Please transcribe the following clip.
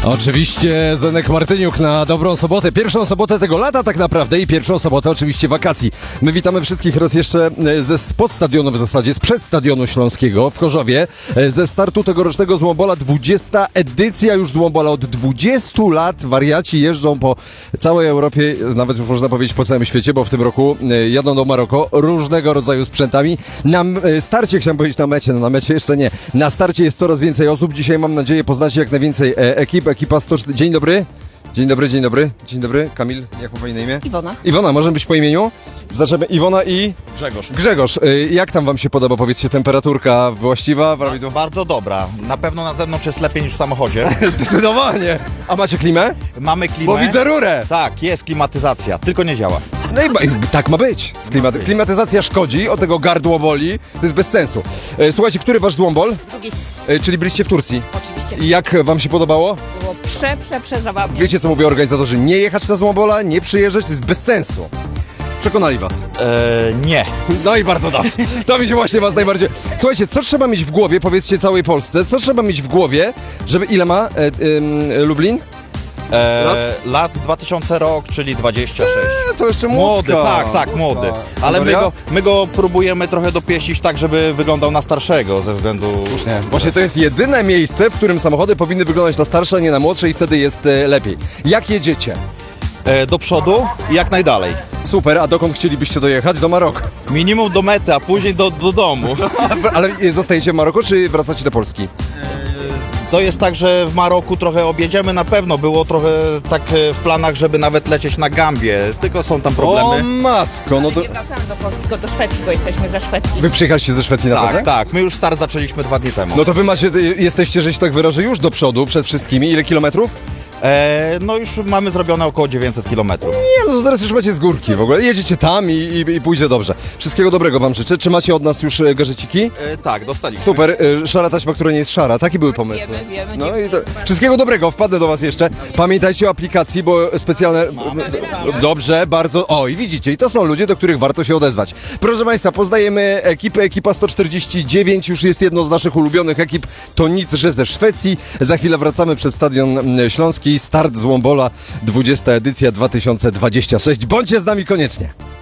Oczywiście Zenek Martyniuk na dobrą sobotę. Pierwszą sobotę tego lata tak naprawdę i pierwszą sobotę oczywiście wakacji. My witamy wszystkich raz jeszcze spod stadionu w zasadzie, sprzed Stadionu Śląskiego w Chorzowie. Ze startu tegorocznego Złombola 20. edycja już Złombola. Od 20 lat wariaci jeżdżą po całej Europie, nawet już można powiedzieć po całym świecie, bo w tym roku jadą do Maroko różnego rodzaju sprzętami. Na starcie, chciałem powiedzieć na mecie, no na mecie jeszcze nie. Na starcie jest coraz więcej osób. Dzisiaj mam nadzieję poznacie jak najwięcej ekip. Ekipa 100... Dzień dobry. Dzień dobry, dzień dobry. Dzień dobry. Kamil, jak ma pani na imię? Iwona. Iwona, możemy być po imieniu? Zaczynamy. Iwona i... Grzegorz. Grzegorz, jak tam wam się podoba? Powiedzcie, temperaturka właściwa? Bardzo dobra. Na pewno na zewnątrz jest lepiej niż w samochodzie. Zdecydowanie. A macie klimę? Mamy klimę. Bo widzę rurę. Tak, jest klimatyzacja, tylko nie działa. No i tak ma być. Klimatyzacja szkodzi, od tego gardło boli. To jest bez sensu. Słuchajcie, który wasz Złombol? Drugi. Czyli byliście w Turcji. Oczywiście. I jak wam się podobało? Było przezabawnie. Wiecie, co mówią organizatorzy? Nie jechać na Złombola, nie przyjeżdżać, to jest bez sensu. Przekonali was. Nie. No i bardzo dobrze. To mi się właśnie was najbardziej... Słuchajcie, co trzeba mieć w głowie, powiedzcie całej Polsce, co trzeba mieć w głowie, żeby... Ile ma Lublin? Lat 2000 rok, czyli 26. To jeszcze Młody, młodka. tak, młody. Ale Andrea? my go próbujemy trochę dopieścić tak, żeby wyglądał na starszego ze względu... Nie. Właśnie to jest jedyne miejsce, w którym samochody powinny wyglądać na starsze, a nie na młodsze i wtedy jest lepiej. Jak jedziecie? Do przodu i jak najdalej. Super, a dokąd chcielibyście dojechać? Do Maroka. Minimum do mety, a później do domu. Ale zostajecie w Maroku, czy wracacie do Polski? To jest tak, że w Maroku trochę objedziemy na pewno. Było trochę tak w planach, żeby nawet lecieć na Gambię, tylko są tam O problemy. matko, no to... Nie wracamy do Polski, tylko do Szwecji, bo jesteśmy ze Szwecji. Wy przyjechaliście ze Szwecji naprawdę? Tak, tak. My już start zaczęliśmy 2 dni temu. No to wy jesteście, że się tak wyrażę, już do przodu, przed wszystkimi. Ile kilometrów? No już mamy zrobione około 900 km. Nie, no to teraz już macie z górki w ogóle. Jedziecie tam i pójdzie dobrze. Wszystkiego dobrego wam życzę. Czy macie od nas już gadżeciki? Tak, dostaliśmy. Super, szara taśma, która nie jest szara. Takie były pomysły. Wiemy, No i dziękujemy to... bardzo. Wszystkiego dobrego, wpadnę do was jeszcze. Pamiętajcie o aplikacji, bo specjalne... Dobrze, bardzo... O, i widzicie, i to są ludzie, do których warto się odezwać. Proszę państwa, poznajemy ekipę. Ekipa 149 już jest jedną z naszych ulubionych ekip. To nic, że ze Szwecji. Za chwilę wracamy przed Stadion Śląski. Start Złombola, 20. edycja 2026. Bądźcie z nami koniecznie.